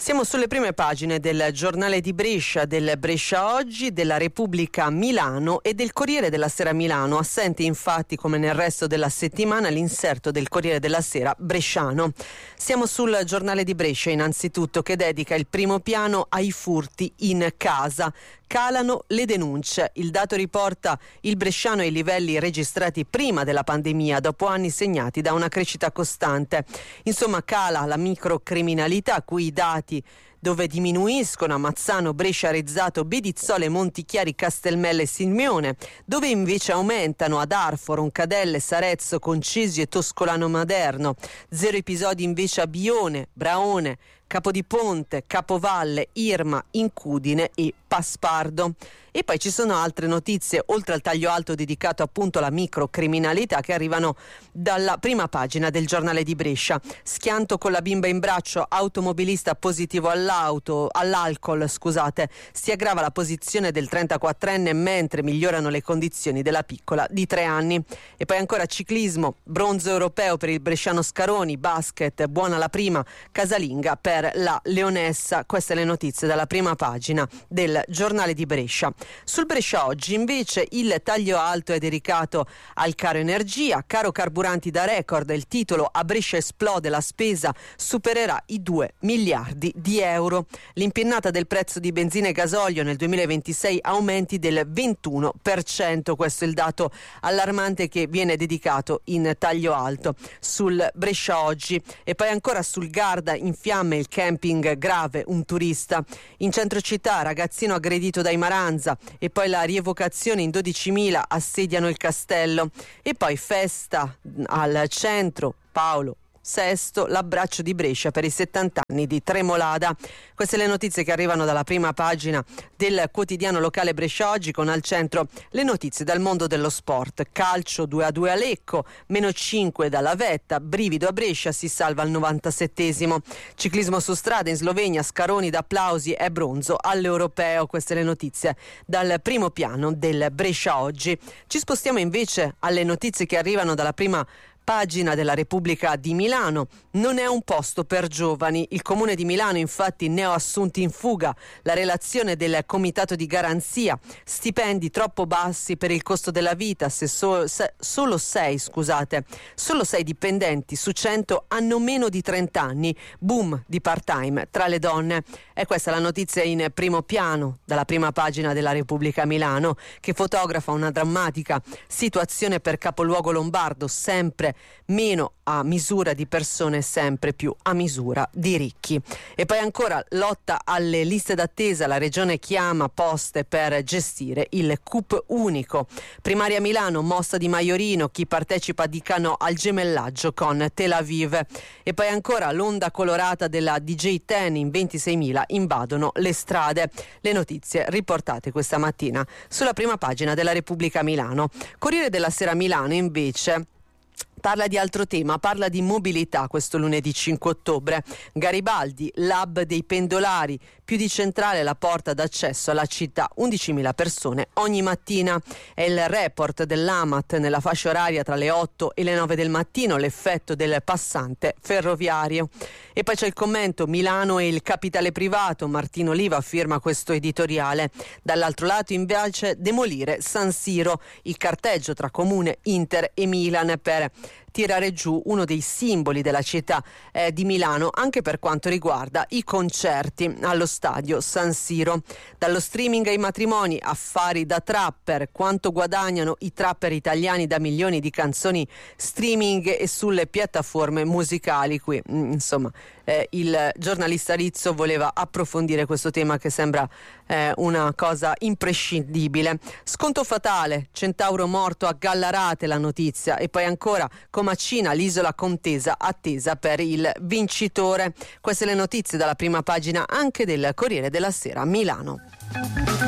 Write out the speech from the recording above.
Siamo sulle prime pagine del Giornale di Brescia, del Brescia Oggi, della Repubblica Milano e del Corriere della Sera Milano. Assente infatti, come nel resto della settimana, l'inserto del Corriere della Sera bresciano. Siamo sul Giornale di Brescia innanzitutto, che dedica il primo piano ai furti in casa. Calano le denunce. Il dato riporta il bresciano ai livelli registrati prima della pandemia, dopo anni segnati da una crescita costante. Insomma, cala la microcriminalità, cui i dati dove diminuiscono a Mazzano, Brescia, Arezzato, Bedizzole, Montichiari, Castelmelle e Sirmione, dove invece aumentano ad Arfo, Roncadelle, Sarezzo, Concisi e Toscolano Maderno. 0 episodi invece a Bione, Braone, Capodiponte, Capovalle, Irma, Incudine e Paspardo. E poi ci sono altre notizie, oltre al taglio alto dedicato appunto alla microcriminalità, che arrivano dalla prima pagina del Giornale di Brescia. Schianto con la bimba in braccio, automobilista positivo all'alcol, si aggrava la posizione del 34enne mentre migliorano le condizioni della piccola di 3 anni. E poi ancora ciclismo, bronzo europeo per il bresciano Scaroni, basket, buona la prima, casalinga per la leonessa. Queste le notizie dalla prima pagina del Giornale di Brescia. Sul Brescia Oggi invece il taglio alto è dedicato al caro energia, caro carburanti da record. Il titolo: a Brescia esplode la spesa, supererà i 2 miliardi di euro. L'impennata del prezzo di benzina e gasolio nel 2026 aumenti del 21%. Questo è il dato allarmante che viene dedicato in taglio alto sul Brescia Oggi. E poi ancora sul Garda, in fiamme il camping, grave un turista. In centro città, ragazzino aggredito dai Maranza. E poi la rievocazione, in 12.000 assediano il castello. E poi festa al centro, Paolo VI, l'abbraccio di Brescia per i 70 anni di Tremolada. Queste le notizie che arrivano dalla prima pagina del quotidiano locale Brescia Oggi, con al centro le notizie dal mondo dello sport. Calcio 2-2 a Lecco, -5 dalla Vetta, brivido a Brescia, si salva al 97esimo. Ciclismo su strada in Slovenia, Scaroni d'applausi e bronzo all'Europeo. Queste le notizie dal primo piano del Brescia Oggi. Ci spostiamo invece alle notizie che arrivano dalla prima pagina della Repubblica di Milano. Non è un posto per giovani. Il Comune di Milano infatti neoassunti in fuga. La relazione del Comitato di Garanzia: stipendi troppo bassi per il costo della vita. Solo 6 dipendenti su 100 hanno meno di 30 anni. Boom di part-time tra le donne. E questa è la notizia in primo piano dalla prima pagina della Repubblica Milano, che fotografa una drammatica situazione per capoluogo lombardo, sempre meno a misura di persone, sempre più a misura di ricchi. E poi ancora lotta alle liste d'attesa, la regione chiama Poste per gestire il CUP unico. Primaria Milano, mossa di Maiorino, chi partecipa dica no al gemellaggio con Tel Aviv. E poi ancora l'onda colorata della DJ10, in 26.000 invadono le strade. Le notizie riportate questa mattina sulla prima pagina della Repubblica Milano. Corriere della Sera Milano invece parla di altro tema, parla di mobilità questo lunedì 5 ottobre. Garibaldi, l'hub dei pendolari, più di centrale la porta d'accesso alla città, 11.000 persone ogni mattina. È il report dell'AMAT nella fascia oraria tra le 8 e le 9 del mattino, l'effetto del passante ferroviario. E poi c'è il commento: Milano e il capitale privato, Martino Oliva firma questo editoriale. Dall'altro lato invece demolire San Siro, il carteggio tra Comune, Inter e Milan per tirare giù uno dei simboli della città di Milano, anche per quanto riguarda i concerti allo stadio San Siro. Dallo streaming ai matrimoni, affari da trapper, quanto guadagnano i trapper italiani da milioni di canzoni streaming e sulle piattaforme musicali. Qui insomma il giornalista Rizzo voleva approfondire questo tema, che sembra una cosa imprescindibile. Sconto fatale, Centauro morto a Gallarate, la notizia. E poi ancora Comacina, l'isola contesa, attesa per il vincitore. Queste le notizie dalla prima pagina anche del Corriere della Sera Milano.